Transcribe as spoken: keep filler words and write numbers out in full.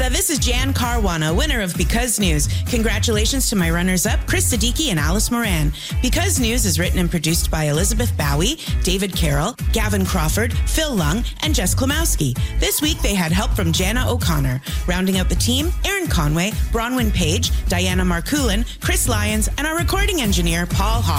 Uh, this is Jan Caruana, winner of Because News. Congratulations to my runners-up, Chris Siddiqui and Alice Moran. Because News is written and produced by Elizabeth Bowie, David Carroll, Gavin Crawford, Phil Lung, and Jess Klimowski. This week, they had help from Jana O'Connor. Rounding out the team, Aaron Conway, Bronwyn Page, Diana Marcoulin, Chris Lyons, and our recording engineer, Paul Hawes.